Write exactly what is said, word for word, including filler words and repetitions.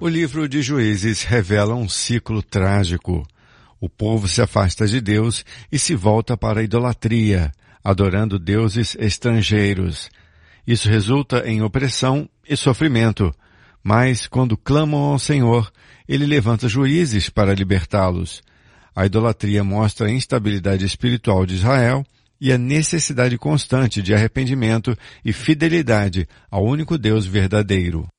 O livro de Juízes revela um ciclo trágico. O povo se afasta de Deus e se volta para a idolatria, adorando deuses estrangeiros. Isso resulta em opressão e sofrimento, mas quando clamam ao Senhor, Ele levanta juízes para libertá-los. A idolatria mostra a instabilidade espiritual de Israel e a necessidade constante de arrependimento e fidelidade ao único Deus verdadeiro.